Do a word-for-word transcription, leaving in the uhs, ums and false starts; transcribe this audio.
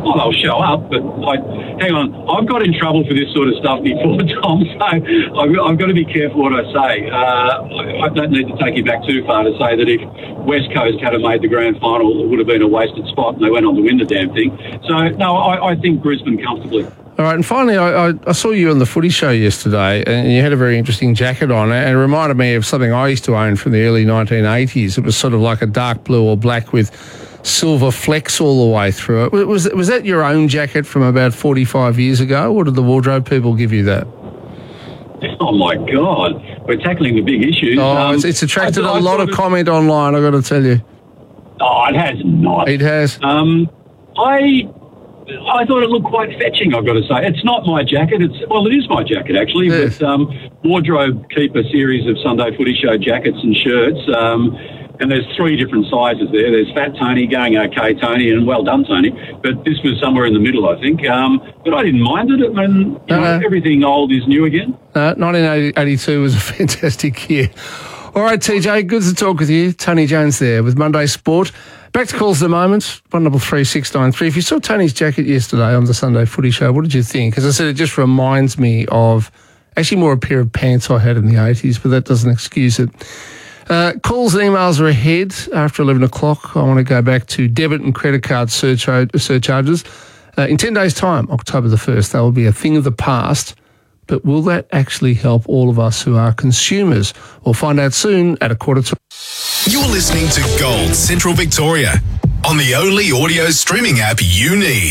oh, they'll show up, but I, hang on, I've got in trouble for this sort of stuff before, Tom, so I've, I've got to be careful what I say. Uh, I, I don't need to take you back too far to say that if West Coast had made the grand final, it would have been a wasted spot, and they went on to win the damn thing. So, no, I, I think Brisbane comfortably. All right, and finally, I, I, I saw you on the Footy Show yesterday, and you had a very interesting jacket on, and it reminded me of something I used to own from the early nineteen eighties. It was sort of like a dark blue or black with silver flecks all the way through it. Was was that your own jacket from about forty-five years ago, or did the wardrobe people give you that? Oh, my God. We're tackling the big issues. Oh, um, it's, it's attracted I, I a lot of it, comment online, I've got to tell you. Oh, it has not. It has. Um, I... I thought it looked quite fetching, I've got to say. It's not my jacket. It's Well, it is my jacket, actually. Yes. But um, Wardrobe keep a series of Sunday Footy Show jackets and shirts. Um, and there's three different sizes there. There's Fat Tony, Going OK Tony, and Well Done Tony. But this was somewhere in the middle, I think. Um, but I didn't mind it. I mean, you know, uh, everything old is new again. Uh, nineteen eighty-two was a fantastic year. All right, T J, good to talk with you. Tony Jones there with Monday Sport. Back to calls at the moment, one double three six nine three. If you saw Tony's jacket yesterday on the Sunday Footy Show, what did you think? As I said, it just reminds me of actually more a pair of pants I had in the eighties, but that doesn't excuse it. Uh, calls and emails are ahead after eleven o'clock. I want to go back to debit and credit card surchar- surcharges. Uh, in ten days' time, October the first, they will be a thing of the past. But will that actually help all of us who are consumers? We'll find out soon at a quarter to... You're listening to Gold Central Victoria on the only audio streaming app you need.